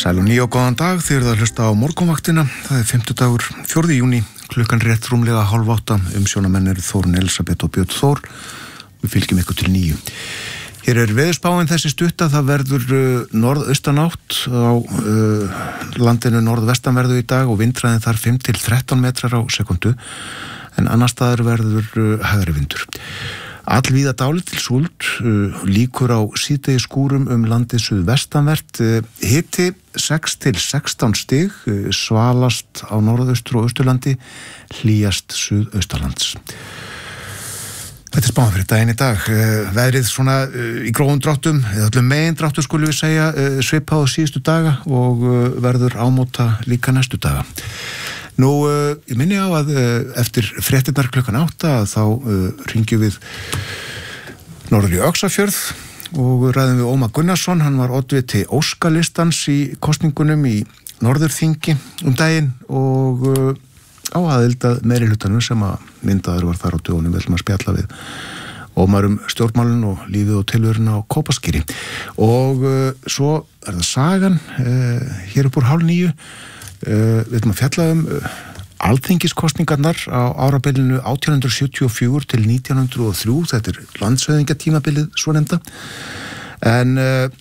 Sæl og nýja og góðan dag, þið eruð að hlusta á morgunvaktina. Það er 5. dagur, 4. júní, klukkan rétt rúmlega 7:30. Umsjónamenn eru Þórunn Elísabet og Björn Þór. Við fylgjum ykkur til 9. Hér er veðurspáin þessi stutta, það verður norðaustanátt á landinu norðvestanverðu í dag og vindhraðinn þar 5 til 13 metrar á sekundu, en annar staðar verður hægari vindur. Allvíða dálítil súld, líkur á síðdegi skúrum landið suðvestanvert, hiti 6 til 16 stig, svalast á norðaustur og austurlandi, hlýjast suðaustalands. Þetta er spáin fyrir daginn í dag. Veðrið svona í grófum dráttum, eða öllum megin dráttum skulum við segja, svipað á síðustu daga og verður ámóta líka næstu daga. Nú, ég minni á að eftir fréttirnar klukkan 8 þá hringjum við norður í Öxarfjörð og ræðum við Ómar Gunnarsson, hann var oddviti óskalistans í kosningunum í Norðurþingi daginn og á aðild að meirihlutanum sem að myndaður var þar á dögunum. Við ætlum að spjalla við Ómar stjórnmálin og lífið og tilveruna á Kópaskeri. Og svo er það sagan hér upp úr 8:30. Við ætlum að fjalla alþingiskosningarnar á árabilinu 1874 til 1903. Þetta er landshöfðingjatímabilið svonefnda. En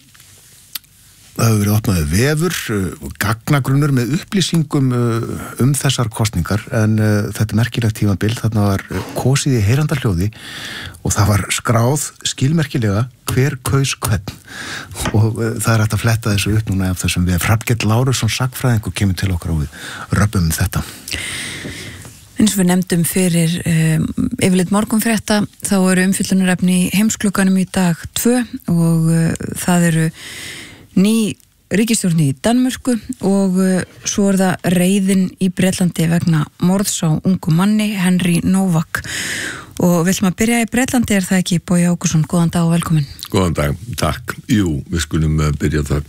það hefur verið opnaði vefur og gagnagrunnur með upplýsingum þessar kosningar, en þetta er merkilegt tímabil. Þarna var kosið í heyrandahljóði og það var skráð skilmerkilega hver kaus hvern, og það er hægt að fletta þessu upp núna af þessum við. Hrafnkell Lárusson sagnfræðingur kemur til okkar og við röbbum þetta. Eins og við nefndum fyrir yfirleitt morgunfrétta, þá eru umfjöllunarefni í heimsklukkanum í dag 2 og það eru ný ríkisstjórn í Danmörku og svo er það reiðin í Bretlandi vegna morðs á ungu manni, Henry Novak. Og við ætlum að byrja í Bretlandi, er það ekki? Bogi Ágússon, góðan dag og velkomin. Góðan dag, takk. Jú, við skulum byrja það.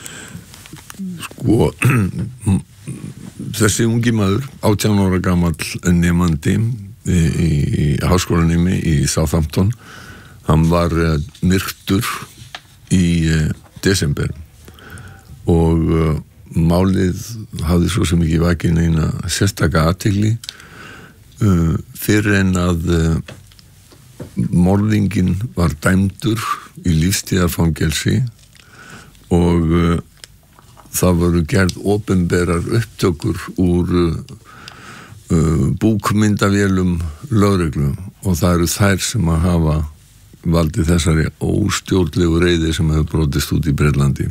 Sko, þessi ungi maður, 18 ára gamall nemandi í háskólanemi í Southampton, hann var myrktur í desember og málið hafði svo sem ekki vakið neina sérstaka athygli fyrir en að morðinginn var dæmdur í lífstíðarfangelsi og það voru gerð opinberar upptökur úr búkmyndavélum lögreglu og það eru þær sem að hafa valdið þessari óstjórnlegu reiði sem hefur brotist út í Bretlandi.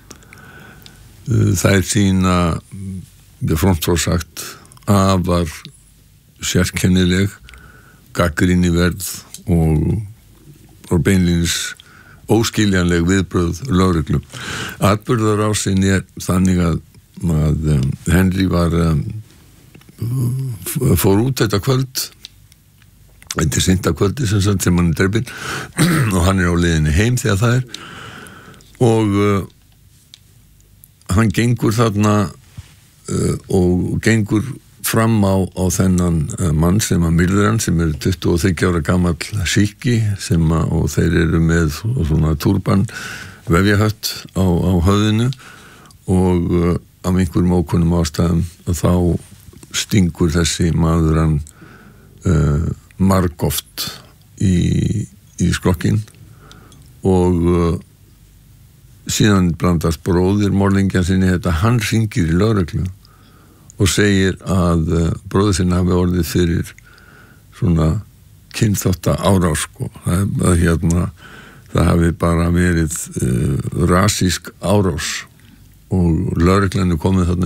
Þær sýna, frómt frá sagt, afar sérkennileg, gagnrýniverð og beinlínis óskiljanleg viðbrögð lögreglu. Atburðarásin er þannig að Henry fór út þetta kvöld. Þetta er seint að kvöldi sem hann er drepinn og hann er á leiðinni heim þegar það er og hann gengur þarna og gengur fram á þennan mann sem að myrðir hann, sem er 23 ára gamall síki og þeir eru með svona túrban vefjahött á höfðinu og af einhverjum ókunnum ástæðum þá stingur þessi maður hann margoft í skrokkinn og síðan blandast bróðir morðingja sinni þetta, hann hringir í lögreglu og segir að bróðir sinni hafi orðið fyrir svona kynþátta árás sko. Það hafi bara verið rasísk árás og lögreglan er komið þarna